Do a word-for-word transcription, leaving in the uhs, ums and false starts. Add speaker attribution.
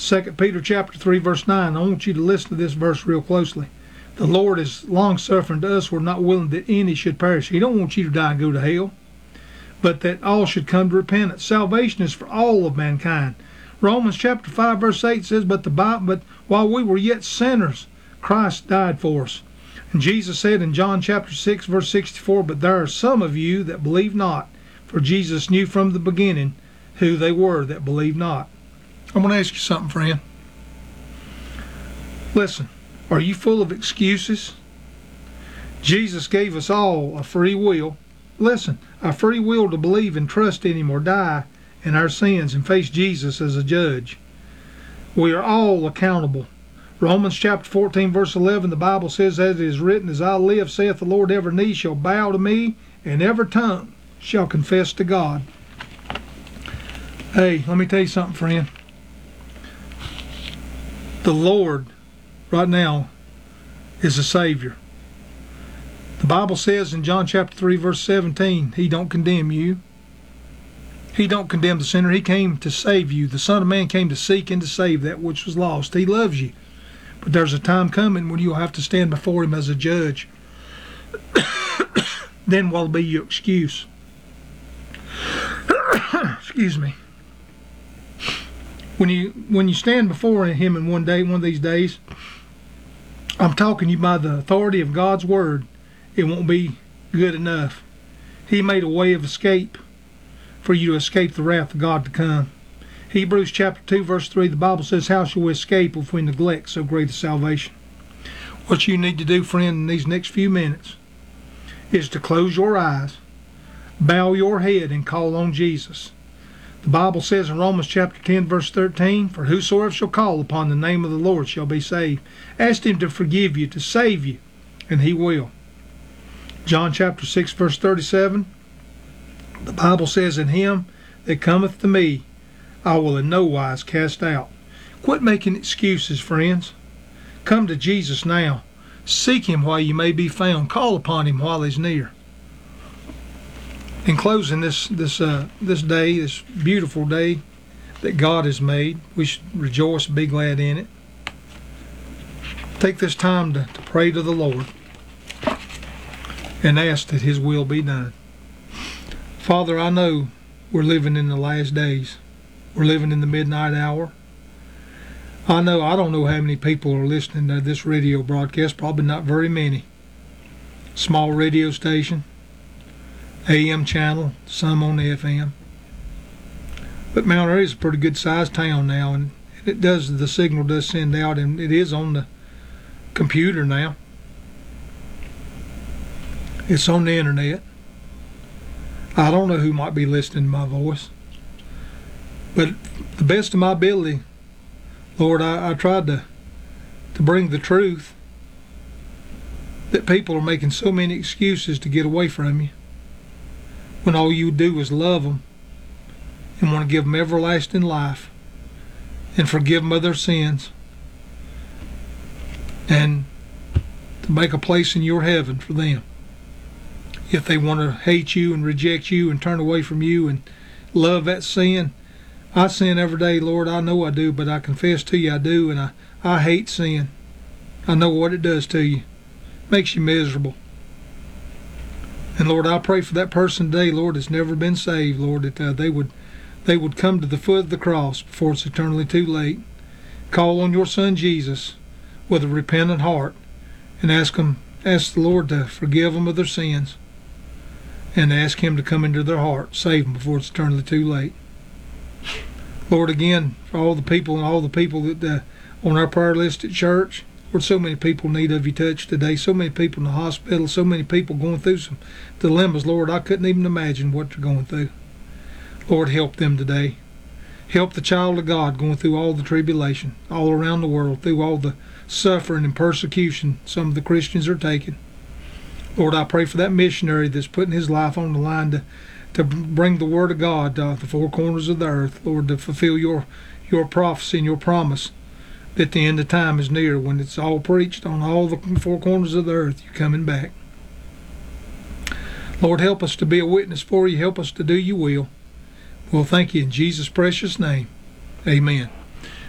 Speaker 1: Second Peter chapter three, verse nine. I want you to listen to this verse real closely. The Lord is long-suffering to us. We're not willing that any should perish. He don't want you to die and go to hell, but that all should come to repentance. Salvation is for all of mankind. Romans chapter five, verse eight says, But the Bible, but while we were yet sinners, Christ died for us. And Jesus said in John chapter six, verse sixty-four, But there are some of you that believe not, for Jesus knew from the beginning who they were that believed not. I'm going to ask you something, friend. Listen, are you full of excuses? Jesus gave us all a free will. Listen, a free will to believe and trust in Him or die in our sins and face Jesus as a judge. We are all accountable. Romans chapter fourteen, verse eleven, the Bible says, As it is written, As I live, saith the Lord, every knee shall bow to me, and every tongue shall confess to God. Hey, let me tell you something, friend. The Lord, right now, is a Savior. The Bible says in John chapter three, verse seventeen, He don't condemn you. He don't condemn the sinner. He came to save you. The Son of Man came to seek and to save that which was lost. He loves you. But there's a time coming when you'll have to stand before Him as a judge. Then what'll be your excuse? Excuse me. When you when you stand before Him in one day, one of these days, I'm talking to you by the authority of God's Word. It won't be good enough. He made a way of escape for you to escape the wrath of God to come. Hebrews chapter two, verse three, the Bible says, How shall we escape if we neglect so great a salvation? What you need to do, friend, in these next few minutes is to close your eyes, bow your head, and call on Jesus. The Bible says in Romans chapter ten, verse thirteen, For whosoever shall call upon the name of the Lord shall be saved. Ask Him to forgive you, to save you, and He will. John chapter six, verse thirty-seven, the Bible says, In him that cometh to me, I will in no wise cast out. Quit making excuses, friends. Come to Jesus now. Seek Him while you may be found. Call upon Him while He's near. In closing this this uh, this day, this beautiful day that God has made, we should rejoice and be glad in it. Take this time to, to pray to the Lord and ask that His will be done. Father, I know we're living in the last days. We're living in the midnight hour. I know, I don't know how many people are listening to this radio broadcast, probably not very many. Small radio station, A M channel, some on the F M. But Mount Airy is a pretty good sized town now, and it does, the signal does send out, and it is on the computer now. It's on the internet. I don't know who might be listening to my voice, but the best of my ability, Lord, I, I tried to to bring the truth that people are making so many excuses to get away from you, when all you do is love them and want to give them everlasting life and forgive them of their sins and to make a place in your heaven for them. If they want to hate you and reject you and turn away from you and love that sin, I sin every day, Lord. I know I do, but I confess to you I do, and I, I hate sin. I know what it does to you. It makes you miserable. And Lord, I pray for that person today, Lord, that's never been saved, Lord, that uh, they would they would come to the foot of the cross before it's eternally too late. Call on your Son Jesus with a repentant heart and ask him, ask the Lord to forgive them of their sins and ask Him to come into their heart, save them before it's eternally too late. Lord, again, for all the people and all the people that uh, on our prayer list at church, Lord, so many people in need of your touch today, so many people in the hospital, so many people going through some dilemmas, Lord, I couldn't even imagine what they're going through. Lord, help them today. Help the child of God going through all the tribulation, all around the world, through all the suffering and persecution some of the Christians are taking. Lord, I pray for that missionary that's putting his life on the line to, to bring the Word of God to the four corners of the earth, Lord, to fulfill your, your prophecy and your promise that the end of time is near, when it's all preached on all the four corners of the earth, you're coming back. Lord, help us to be a witness for you. Help us to do your will. Well, thank you in Jesus' precious name. Amen.